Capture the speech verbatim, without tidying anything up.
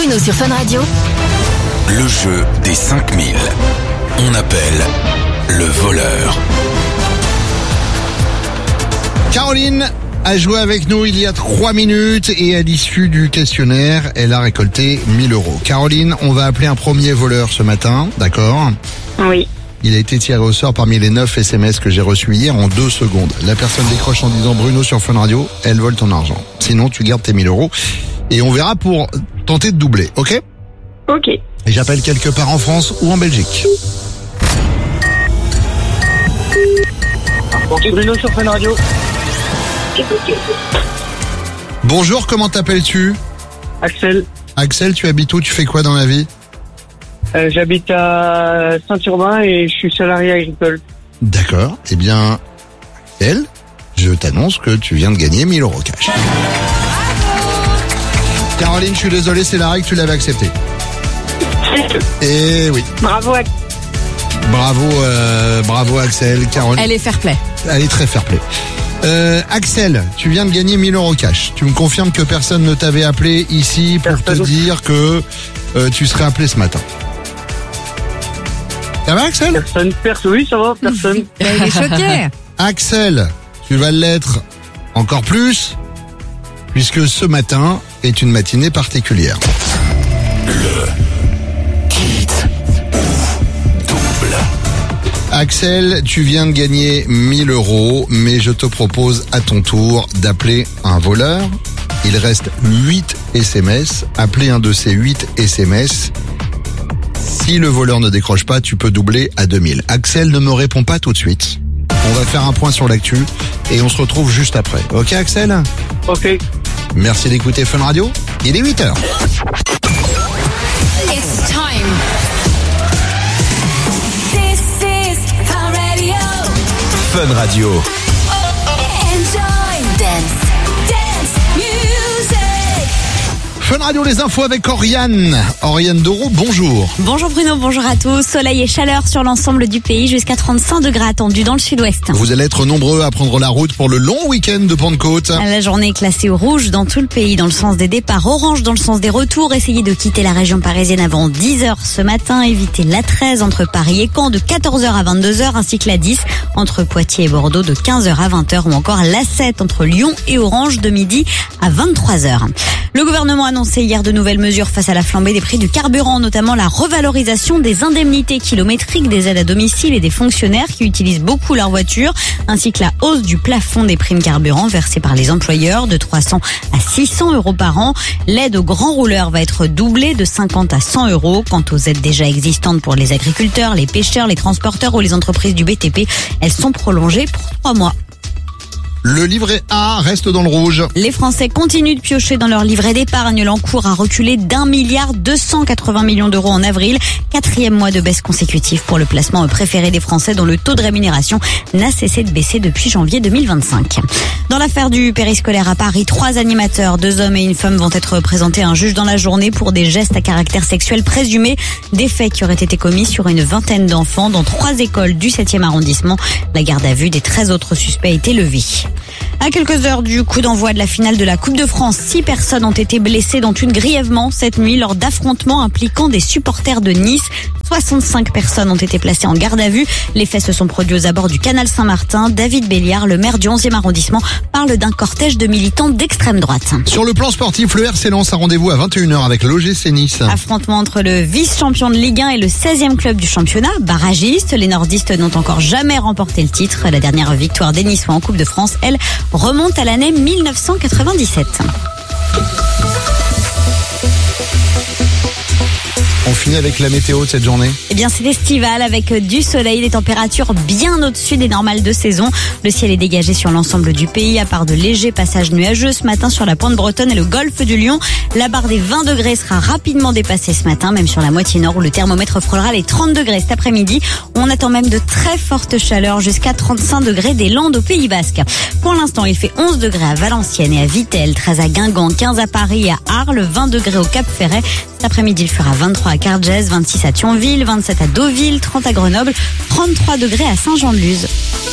Bruno sur Fun Radio. Le jeu des cinq mille. On appelle le voleur. Caroline a joué avec nous il y a trois minutes et à l'issue du questionnaire, elle a récolté mille euros. Caroline, on va appeler un premier voleur ce matin, d'accord ? Oui. Il a été tiré au sort parmi les neuf S M S que j'ai reçus hier en deux secondes. La personne décroche en disant Bruno sur Fun Radio, elle vole ton argent. Sinon, tu gardes tes mille euros et on verra pour tenter de doubler, ok ? Ok. Et j'appelle quelque part en France ou en Belgique. Bruno sur Fun Radio. Bonjour, comment t'appelles-tu ? Axel, Axel, tu habites où ? Tu fais quoi dans la vie ? euh, j'habite à Saint-Urbain et je suis salarié agricole. D'accord. Eh bien, Axel, je t'annonce que tu viens de gagner mille euros cash. Caroline, je suis désolé, c'est la règle, tu l'avais accepté. Eh oui. Bravo. Axel. Bravo, euh, bravo Axel. Caroline, Elle est fair play. elle est très fair play. Euh, Axel, tu viens de gagner mille euros cash. Tu me confirmes que personne ne t'avait appelé ici pour te Personne. dire que euh, tu serais appelé ce matin. Ça va Axel ? Personne, personne, oui, ça va, personne. Il est choqué. Axel, tu vas l'être encore plus, puisque ce matin est une matinée particulière. Axel, tu viens de gagner mille euros, mais je te propose à ton tour d'appeler un voleur. Il reste huit S M S. Appelez un de ces huit S M S. Si le voleur ne décroche pas, tu peux doubler à deux mille. Axel ne me répond pas tout de suite. On va faire un point sur l'actu et on se retrouve juste après. Ok Axel ? Ok. Merci d'écouter Fun Radio. Il est huit heures. It's time. This is Fun Radio. Fun Radio. Enjoy. Dance. Dance. Music. Fun Radio, les infos avec Oriane. Oriane Doro, bonjour. Bonjour Bruno, bonjour à tous. Soleil et chaleur sur l'ensemble du pays, jusqu'à trente-cinq degrés attendus dans le sud-ouest. Vous allez être nombreux à prendre la route pour le long week-end de Pentecôte. La journée est classée au rouge dans tout le pays, dans le sens des départs, orange dans le sens des retours. Essayez de quitter la région parisienne avant dix heures ce matin. Évitez l'A treize entre Paris et Caen de quatorze heures à vingt-deux heures, ainsi que l'A dix entre Poitiers et Bordeaux de quinze heures à vingt heures, ou encore l'A sept entre Lyon et Orange de midi à vingt-trois heures. Le gouvernement a annoncé hier de nouvelles mesures face à la flambée des prix du carburant, notamment la revalorisation des indemnités kilométriques des aides à domicile et des fonctionnaires qui utilisent beaucoup leur voiture, ainsi que la hausse du plafond des primes carburant versées par les employeurs de trois cents à six cents euros par an. L'aide aux grands rouleurs va être doublée de cinquante à cent euros. Quant aux aides déjà existantes pour les agriculteurs, les pêcheurs, les transporteurs ou les entreprises du B T P, elles sont prolongées pour trois mois. Le livret A reste dans le rouge. Les Français continuent de piocher dans leur livret d'épargne. L'encours a reculé d'un milliard deux cent quatre-vingts millions d'euros en avril. Quatrième mois de baisse consécutive pour le placement préféré des Français, dont le taux de rémunération n'a cessé de baisser depuis janvier deux mille vingt-cinq. Dans l'affaire du périscolaire à Paris, trois animateurs, deux hommes et une femme, vont être présentés à un juge dans la journée pour des gestes à caractère sexuel présumés, des faits qui auraient été commis sur une vingtaine d'enfants dans trois écoles du septième arrondissement. La garde à vue des treize autres suspects a été levée. À quelques heures du coup d'envoi de la finale de la Coupe de France, six personnes ont été blessées, dont une grièvement cette nuit lors d'affrontements impliquant des supporters de Nice. soixante-cinq personnes ont été placées en garde à vue. Les faits se sont produits aux abords du canal Saint-Martin. David Béliard, le maire du onzième arrondissement, parle d'un cortège de militants d'extrême droite. Sur le plan sportif, le R C Lens a rendez-vous à vingt et une heures avec l'O G C Nice. Affrontement entre le vice-champion de Ligue un et le seizième club du championnat, barragiste. Les nordistes n'ont encore jamais remporté le titre. La dernière victoire des Niçois en Coupe de France, elle, remonte à l'année mille neuf cent quatre-vingt-dix-sept. On finit avec la météo de cette journée. Eh bien, c'est estival avec du soleil, des températures bien au-dessus des normales de saison. Le ciel est dégagé sur l'ensemble du pays, à part de légers passages nuageux ce matin sur la pointe bretonne et le golfe du Lion. La barre des vingt degrés sera rapidement dépassée ce matin, même sur la moitié nord où le thermomètre frôlera les trente degrés cet après-midi. On attend même de très fortes chaleurs jusqu'à trente-cinq degrés des Landes au Pays Basque. Pour l'instant, il fait onze degrés à Valenciennes et à Vittel, treize à Guingamp, quinze à Paris et à Arles, vingt degrés au Cap-Ferret. Cet après-midi, il fera vingt-trois à Cargès, vingt-six à Thionville, vingt-sept à Deauville, trente à Grenoble, trente-trois degrés à Saint-Jean-de-Luz.